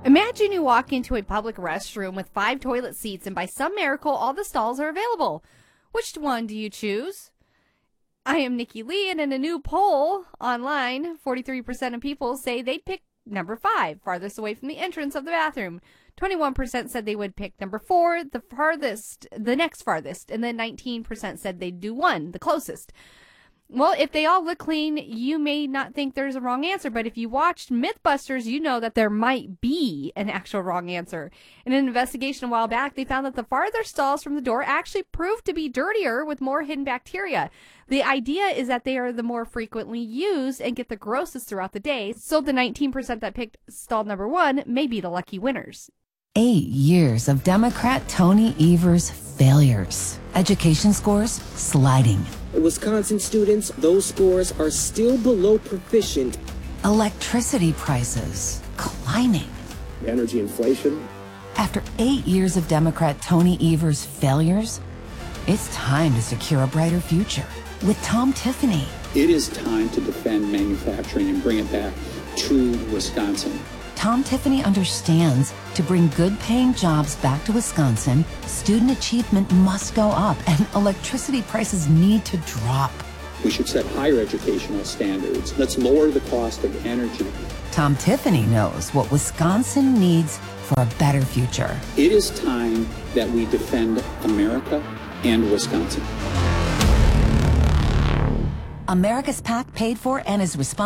Imagine you walk into a public restroom with 5 toilet seats and by some miracle all the stalls are available. Which one do you choose? I am Nikki Lee, and in a new poll online, 43% of people say they'd pick number 5, farthest away from the entrance of the bathroom. 21% said they would pick number 4, the next farthest, and then 19% said they'd do 1, the closest. Well, if they all look clean, you may not think there's a wrong answer, but if you watched Mythbusters, you know that there might be an actual wrong answer. In an investigation a while back, they found that the farther stalls from the door actually proved to be dirtier with more hidden bacteria. The idea is that they are the more frequently used and get the grossest throughout the day, so the 19% that picked stall number 1 may be the lucky winners. 8 years of Democrat Tony Evers' failures. Education scores sliding. Wisconsin students, those scores are still below proficient. Electricity prices climbing. Energy inflation. After 8 years of Democrat Tony Evers' failures, it's time to secure a brighter future with Tom Tiffany. It is time to defend manufacturing and bring it back to Wisconsin. Tom Tiffany understands to bring good-paying jobs back to Wisconsin, student achievement must go up and electricity prices need to drop. We should set higher educational standards. Let's lower the cost of energy. Tom Tiffany knows what Wisconsin needs for a better future. It is time that we defend America and Wisconsin. America's PAC paid for and is responsible